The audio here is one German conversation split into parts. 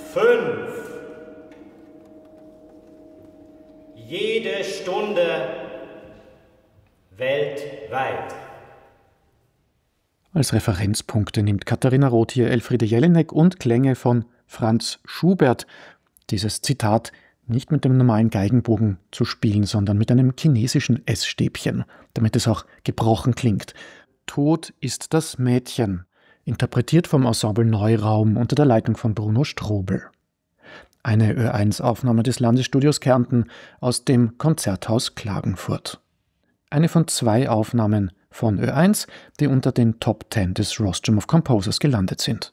5. Jede Stunde weltweit. Als Referenzpunkte nimmt Katharina Roth hier Elfriede Jelinek und Klänge von Franz Schubert. Dieses Zitat nicht mit dem normalen Geigenbogen zu spielen, sondern mit einem chinesischen Essstäbchen, damit es auch gebrochen klingt. Tod ist das Mädchen, interpretiert vom Ensemble Neuraum unter der Leitung von Bruno Strobel. Eine Ö1-Aufnahme des Landesstudios Kärnten aus dem Konzerthaus Klagenfurt. Eine von 2 Aufnahmen von Ö1, die unter den Top 10 des Rostrum of Composers gelandet sind.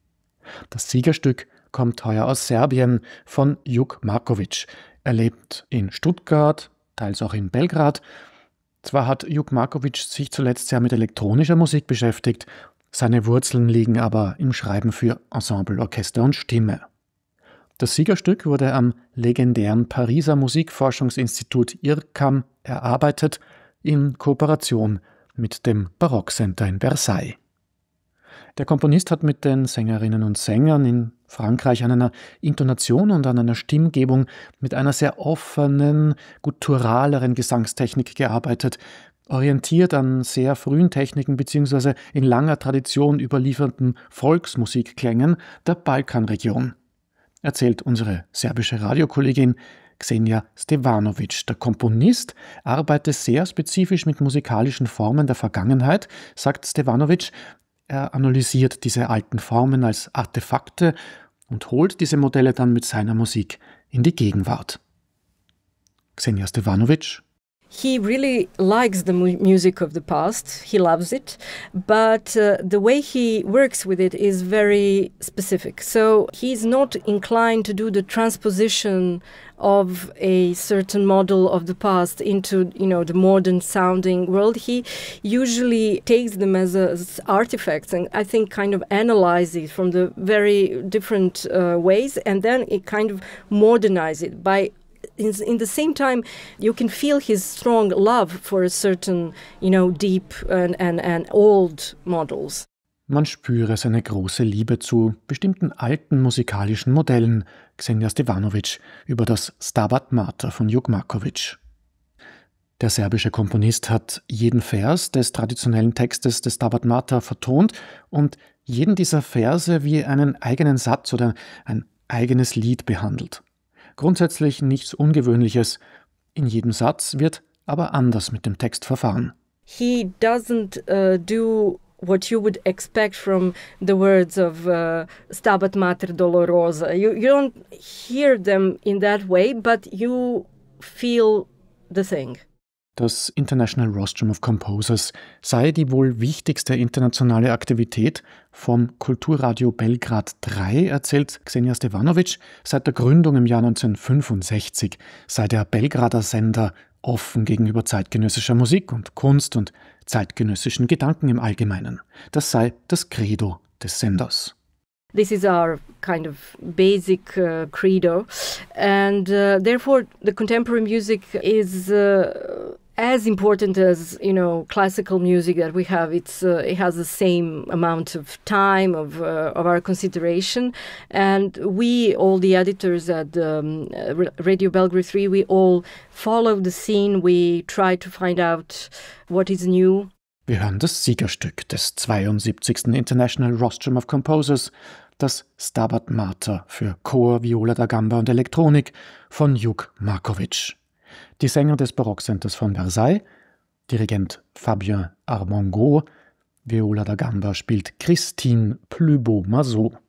Das Siegerstück kommt heuer aus Serbien von Juk Markovic. Er lebt in Stuttgart, teils auch in Belgrad. Zwar hat Juk Markovic sich zuletzt sehr mit elektronischer Musik beschäftigt, seine Wurzeln liegen aber im Schreiben für Ensemble, Orchester und Stimme. Das Siegerstück wurde am legendären Pariser Musikforschungsinstitut IRCAM erarbeitet, in Kooperation mit dem Barockcenter in Versailles. Der Komponist hat mit den Sängerinnen und Sängern in Frankreich an einer Intonation und an einer Stimmgebung mit einer sehr offenen, gutturaleren Gesangstechnik gearbeitet, orientiert an sehr frühen Techniken bzw. in langer Tradition überlieferten Volksmusikklängen der Balkanregion, erzählt unsere serbische Radiokollegin Xenia Stevanovic. Der Komponist arbeitet sehr spezifisch mit musikalischen Formen der Vergangenheit, sagt Stevanovic. Er analysiert diese alten Formen als Artefakte und holt diese Modelle dann mit seiner Musik in die Gegenwart. Xenia Stevanovic. He really likes the music of the past, he loves it, but the way he works with it is very specific. So he's not inclined to do the transposition of a certain model of the past into, the modern sounding world. He usually takes them as artifacts and I think kind of analyzes from the very different ways, and then it kind of modernizes it by in the same time, you can feel his strong love for a certain, deep and old models. Man spüre seine große Liebe zu bestimmten alten musikalischen Modellen, Xenia Stevanovic über das Stabat Mater von Juk Markovic. Der serbische Komponist hat jeden Vers des traditionellen Textes des Stabat Mater vertont und jeden dieser Verse wie einen eigenen Satz oder ein eigenes Lied behandelt. Grundsätzlich nichts Ungewöhnliches. In jedem Satz wird aber anders mit dem Text verfahren. He doesn't do what you would expect from the words of Stabat Mater Dolorosa. You don't hear them in that way, but you feel the thing. Das International Rostrum of Composers sei die wohl wichtigste internationale Aktivität vom Kulturradio Belgrad 3, erzählt Xenia Stevanovic. Seit der Gründung im Jahr 1965 sei der Belgrader Sender offen gegenüber zeitgenössischer Musik und Kunst und zeitgenössischen Gedanken im Allgemeinen. Das sei das Credo des Senders. This is our kind of basic credo, and therefore the contemporary music is as important as classical music that we have. It has the same amount of time of our consideration, and we, all the editors at Radio Belgrade 3, we all follow the scene. We try to find out what is new. Wir hören das Siegerstück des 72. International Rostrum of Composers, das Stabat Mater für Chor, Viola da Gamba und Elektronik von Juk Markovic. Die Sänger des Barockcenters von Versailles, Dirigent Fabien Armengaud, Viola da Gamba spielt Christine Plübo-Mazot.